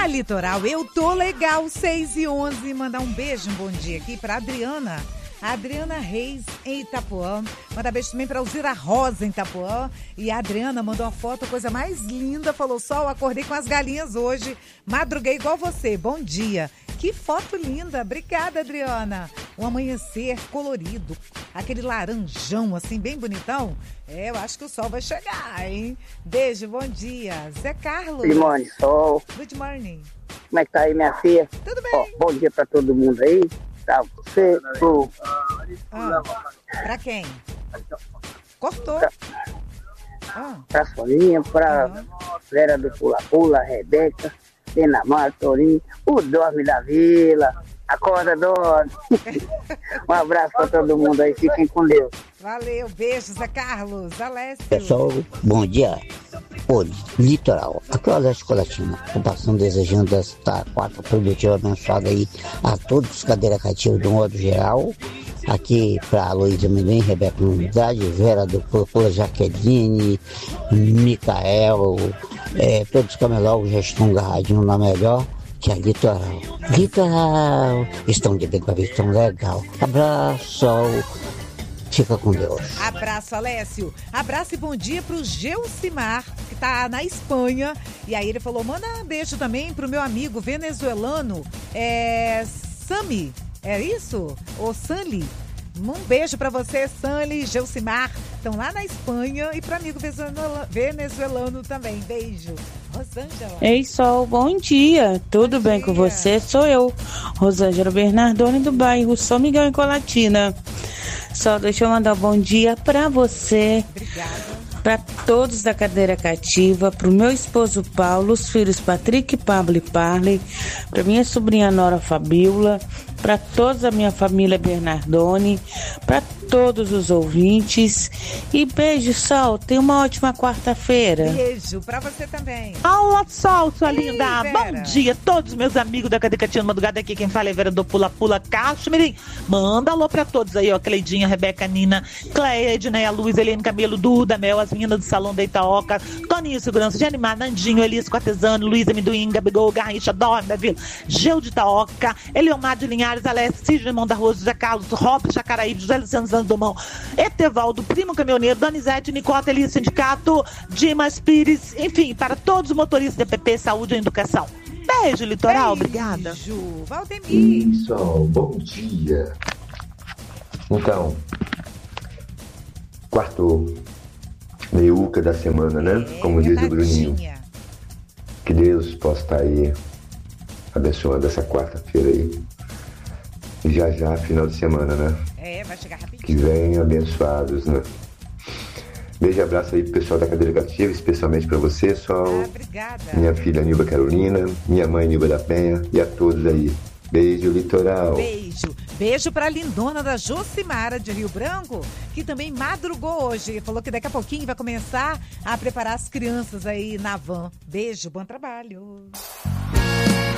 Na Litoral, eu tô legal, 6h11. Mandar um beijo, um bom dia aqui pra Adriana. A Adriana Reis, em Itapuã. Manda beijo também para Alzira Rosa, em Itapuã. E a Adriana mandou uma foto, coisa mais linda. Falou, Sol, acordei com as galinhas hoje. Madruguei igual você. Bom dia. Que foto linda. Obrigada, Adriana. Um amanhecer colorido. Aquele laranjão, assim, bem bonitão. Eu acho que o sol vai chegar, hein? Beijo, bom dia. Zé Carlos. Good morning, Sol. Good morning. Como é que tá aí, minha filha? Tudo bem. Bom dia pra todo mundo aí. Tá, você, pro... Pra quem? Cortou. Pra Soninha, pra Vera do Pula Pula, Rebeca, Denamar, Torinho, o Dorme da Vila, acorda, Dorme. Um abraço pra todo mundo aí, fiquem com Deus. Valeu, beijo, Zé Carlos, Alessio. Pessoal, bom dia. Hoje, Litoral, aqui é o Alessio Colatina. Estou passando desejando esta quarta produtiva abençoada aí a todos os cadeiras cativos de um modo geral. Aqui para Luísa Amendoim, Rebeca Unidade, Vera do Pula, Jaqueline, Micael, todos os camelógicos já estão agarradinhos na melhor, que é Litoral. Litoral, estão de bem com a vida, estão legal. Abraço. Fica com Deus. Abraço, Alessio. Abraço e bom dia pro Geucimar, que tá na Espanha. E aí ele falou, manda um beijo também pro meu amigo venezuelano, Sami. É isso? Ou Sanli? Um beijo pra você, Sanli, Geucimar. Estão lá na Espanha e pro amigo venezuelano também. Beijo. Rosângela. Ei, Sol, bom dia. Tudo bem com você? Sou eu, Rosângela Bernardoni, do bairro São Miguel, em Colatina. Só deixa eu mandar um bom dia pra você. Obrigada. Pra todos da cadeira cativa, pro meu esposo Paulo, os filhos Patrick, Pablo e Parley, pra minha sobrinha Nora Fabiola, pra toda a minha família Bernardoni, pra todos os ouvintes. E beijo, Sol. Tenha uma ótima quarta-feira. Beijo pra você também. Olá, Sol, sua linda. Vera. Bom dia, todos meus amigos da Cadecatinha Madrugada. Aqui quem fala é Vera do Pula Pula Cachomirim. Manda alô pra todos aí, ó. Cleidinha, Rebeca, Nina, Cleia, Edneia, Luiz, Helene, Camelo, Duda, Mel, as meninas do Salão da Itaoca, Toninho Segurança, Janimar, Nandinho, Elias Cortesano, Luiz Amendoim, Gabigol, Garrincha, Dorme da Vila, Geu de Itaoca, Eliomar de Linhares, Alessio, Sidney Mão da Rosa, José Carlos, Robson Jacaraíbe, José Luciano Santos Domão, Etevaldo, Primo Caminhoneiro, Donizete, Nicota, Elias Sindicato, Dimas Pires, enfim, para todos os motoristas da PP, Saúde e Educação. Beijo, Litoral, obrigada. Beijo, Valdemir. Pessoal, bom dia. Então, quarto meiuca da semana, né? Como diz o Bruninho. Que Deus possa estar aí abençoando essa quarta-feira aí. E já, final de semana, né? Vai chegar rapidinho. Que venham abençoados, né? Beijo e abraço aí pro pessoal da cadeira cativa, especialmente pra você, Sol. Obrigada. Minha filha Nilba Carolina, minha mãe Nilba da Penha e a todos aí. Beijo, Litoral. Beijo. Beijo pra lindona da Jocimara de Rio Branco, que também madrugou hoje. Falou que daqui a pouquinho vai começar a preparar as crianças aí na van. Beijo, bom trabalho.